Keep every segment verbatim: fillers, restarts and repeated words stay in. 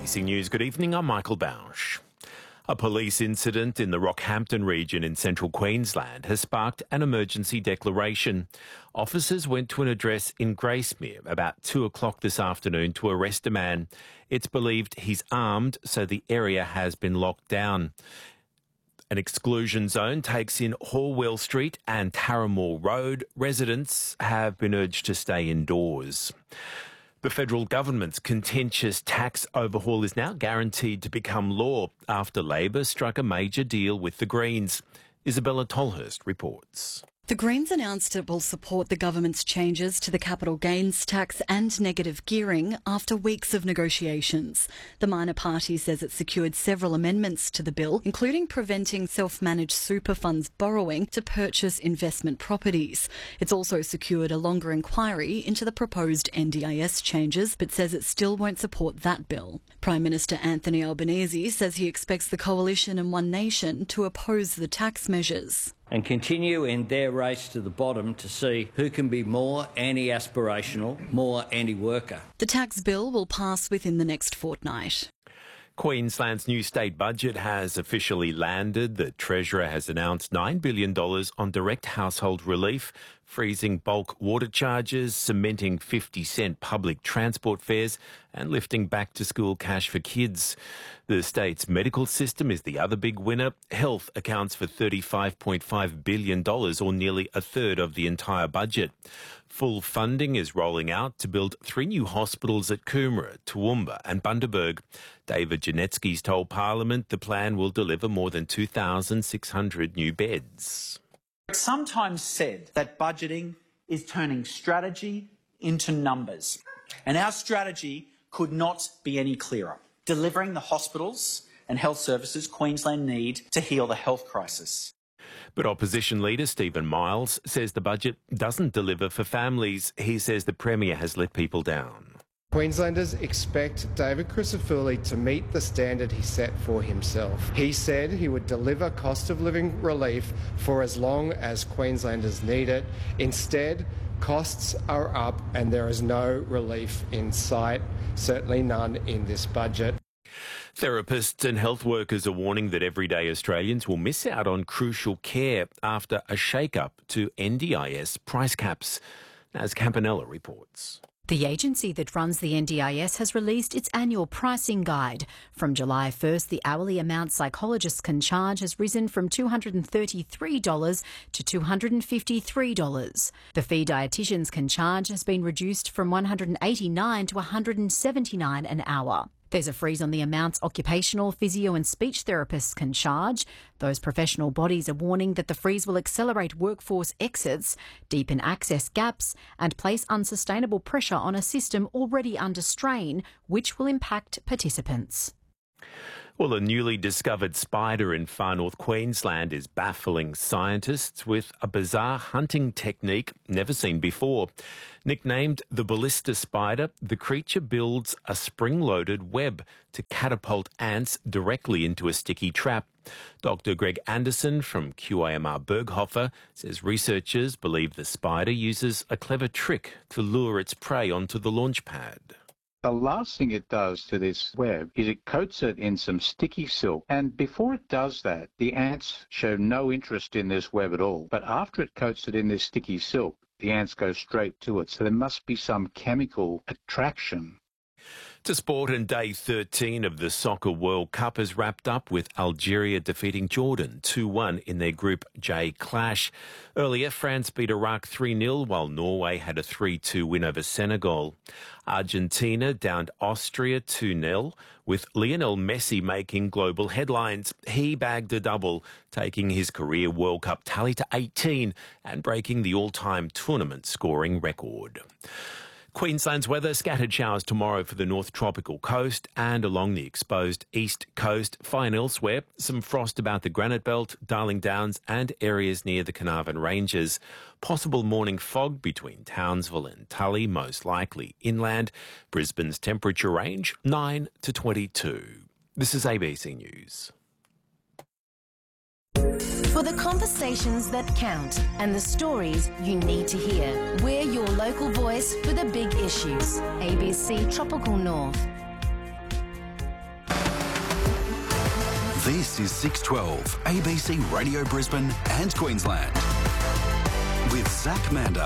B C News, good evening, I'm Michael Bausch. A police incident in the Rockhampton region in central Queensland has sparked an emergency declaration. Officers went to an address in Gracemere about two o'clock this afternoon to arrest a man. It's believed he's armed, so the area has been locked down. An exclusion zone takes in Horwell Street and Taramore Road. Residents have been urged to stay indoors. The federal government's contentious tax overhaul is now guaranteed to become law after Labor struck a major deal with the Greens. Isabella Tolhurst reports. The Greens announced it will support the government's changes to the capital gains tax and negative gearing after weeks of negotiations. The minor party says it secured several amendments to the bill, including preventing self-managed super funds borrowing to purchase investment properties. It's also secured a longer inquiry into the proposed N D I S changes, but says it still won't support that bill. Prime Minister Anthony Albanese says he expects the Coalition and One Nation to oppose the tax measures and continue in their race to the bottom to see who can be more anti-aspirational, more anti-worker. The tax bill will pass within the next fortnight. Queensland's new state budget has officially landed. The Treasurer has announced nine billion dollars on direct household relief, freezing bulk water charges, cementing fifty cent public transport fares and lifting back-to-school cash for kids. The state's medical system is the other big winner. Health accounts for thirty-five point five billion dollars, or nearly a third of the entire budget. Full funding is rolling out to build three new hospitals at Coomera, Toowoomba and Bundaberg. David Janetsky's told Parliament the plan will deliver more than two thousand six hundred new beds. It's sometimes said that budgeting is turning strategy into numbers, and our strategy could not be any clearer. Delivering the hospitals and health services Queensland need to heal the health crisis. But opposition leader Stephen Miles says the budget doesn't deliver for families. He says the Premier has let people down. Queenslanders expect David Crisafulli to meet the standard he set for himself. He said he would deliver cost of living relief for as long as Queenslanders need it. Instead, costs are up and there is no relief in sight, certainly none in this budget. Therapists and health workers are warning that everyday Australians will miss out on crucial care after a shake-up to N D I S price caps. As Campanella reports. The agency that runs the N D I S has released its annual pricing guide. From July first, the hourly amount psychologists can charge has risen from two hundred thirty-three dollars to two hundred fifty-three dollars. The fee dietitians can charge has been reduced from one hundred eighty-nine dollars to one hundred seventy-nine dollars an hour. There's a freeze on the amounts occupational, physio and speech therapists can charge. Those professional bodies are warning that the freeze will accelerate workforce exits, deepen access gaps and place unsustainable pressure on a system already under strain, which will impact participants. Well, a newly discovered spider in far north Queensland is baffling scientists with a bizarre hunting technique never seen before. Nicknamed the ballista spider, the creature builds a spring-loaded web to catapult ants directly into a sticky trap. Doctor Greg Anderson from Q I M R Berghofer says researchers believe the spider uses a clever trick to lure its prey onto the launch pad. The last thing it does to this web is it coats it in some sticky silk. And before it does that, the ants show no interest in this web at all. But after it coats it in this sticky silk, the ants go straight to it. So there must be some chemical attraction. To sport, and day thirteen of the Soccer World Cup has wrapped up with Algeria defeating Jordan two one in their Group J clash. Earlier, France beat Iraq three nil, while Norway had a three two win over Senegal. Argentina downed Austria two nil, with Lionel Messi making global headlines. He bagged a double, taking his career World Cup tally to eighteen and breaking the all-time tournament scoring record. Queensland's weather, scattered showers tomorrow for the North Tropical Coast and along the exposed East Coast. Fine elsewhere, some frost about the Granite Belt, Darling Downs and areas near the Carnarvon Ranges. Possible morning fog between Townsville and Tully, most likely inland. Brisbane's temperature range, nine to twenty-two. This is A B C News. For the conversations that count and the stories you need to hear, we're your local voice for the big issues. A B C Tropical North. This is six twelve, A B C Radio Brisbane and Queensland. With Zach Mander.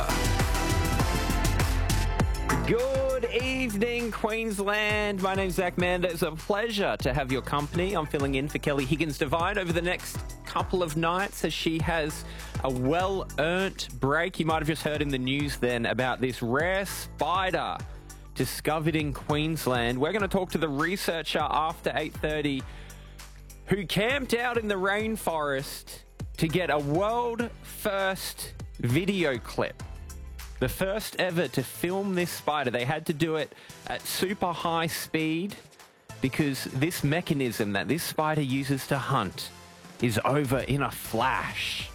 Good evening, Queensland. My name's Zach Mander. It's a pleasure to have your company. I'm filling in for Kelly Higgins-Devine over the next couple of nights as she has a well-earned break. You might have just heard in the news then about this rare spider discovered in Queensland. We're going to talk to the researcher after eight thirty who camped out in the rainforest to get a world-first video clip. The first ever to film this spider. They had to do it at super high speed because this mechanism that this spider uses to hunt is over in a flash.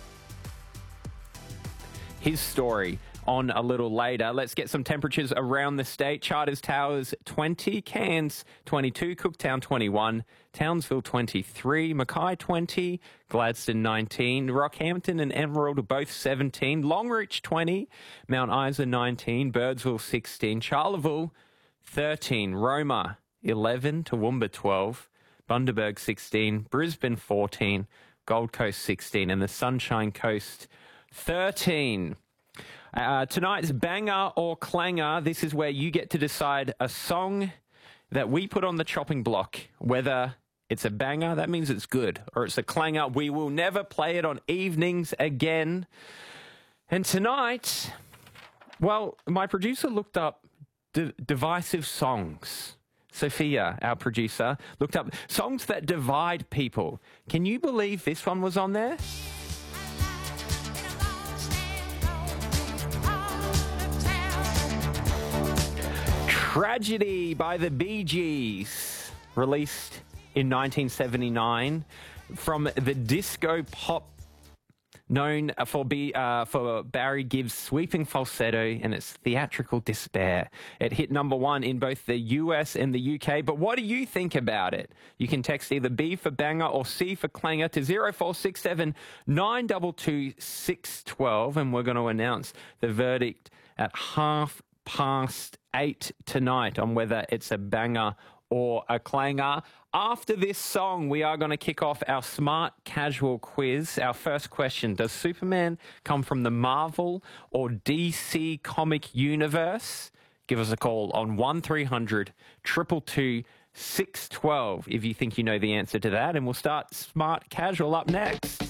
His story on a little later. Let's get some temperatures around the state. Charters Towers twenty, Cairns twenty-two, Cooktown twenty-one, Townsville twenty-three, Mackay twenty, Gladstone nineteen, Rockhampton and Emerald are both seventeen, Longreach twenty, Mount Isa nineteen, Birdsville sixteen, Charleville thirteen, Roma eleven, Toowoomba twelve, Bundaberg sixteen, Brisbane fourteen, Gold Coast sixteen, and the Sunshine Coast thirteen. Uh, tonight's banger or clanger. This is where you get to decide a song that we put on the chopping block, whether it's a banger, that means it's good, or it's a clanger. We will never play it on evenings again. And tonight, well, my producer looked up d- divisive songs. Sophia, our producer, looked up songs that divide people. Can you believe this one was on there? Tragedy by the Bee Gees, released in nineteen seventy-nine from the disco pop known for, B, uh, for Barry Gibb's sweeping falsetto and its theatrical despair. It hit number one in both the U S and the U K, but what do you think about it? You can text either B for banger or C for clanger to zero four six seven nine two two six one two, and we're going to announce the verdict at half past eight tonight on whether it's a banger or a clanger. After this song, we are going to kick off our Smart Casual quiz. Our first question, does Superman come from the Marvel or D C comic universe? Give us a call on one three hundred two two two six one two if you think you know the answer to that. And we'll start Smart Casual up next.